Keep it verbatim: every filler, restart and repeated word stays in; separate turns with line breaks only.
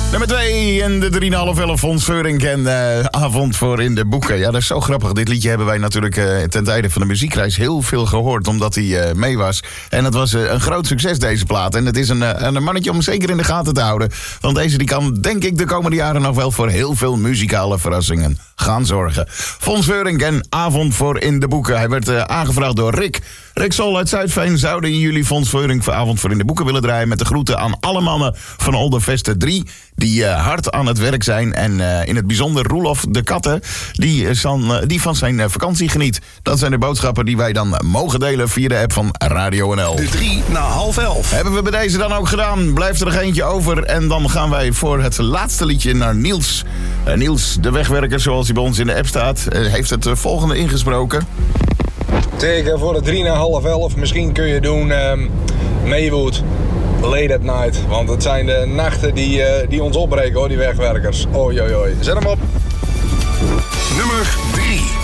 Nummer twee en de drie komma vijf elf Fons Veurink en uh, Avond voor in de Boeken. Ja, dat is zo grappig. Dit liedje hebben wij natuurlijk uh, ten tijde van de muziekreis heel veel gehoord, omdat hij uh, mee was. En het was uh, een groot succes, deze plaat. En het is een, uh, een mannetje om zeker in de gaten te houden. Want deze die kan, denk ik, de komende jaren nog wel voor heel veel muzikale verrassingen gaan zorgen. Fons Veurink en Avond voor in de Boeken. Hij werd uh, aangevraagd door Rick. Rick Sol uit Zuidveen zouden jullie Fons Veurink voor Avond voor in de Boeken willen draaien, met de groeten aan alle mannen van Oldervesten drie die uh, hard aan het werk zijn. En uh, in het bijzonder Roelof de Katten, die, uh, san, uh, die van zijn uh, vakantie geniet. Dat zijn de boodschappen die wij dan mogen delen via de app van Radio N L.
De drie na half elf.
Hebben we bij deze dan ook gedaan. Blijft er nog eentje over. En dan gaan wij voor het laatste liedje naar Niels. Uh, Niels, de wegwerker, zoals hij bij ons in de app staat, uh, heeft het uh, volgende ingesproken.
Teken voor de drie na half elf. Misschien kun je doen um, Maywood, Late at Night. Want het zijn de nachten die, uh, die ons opbreken, hoor, die wegwerkers. Oei, oei, oei. Zet hem op.
Nummer drie.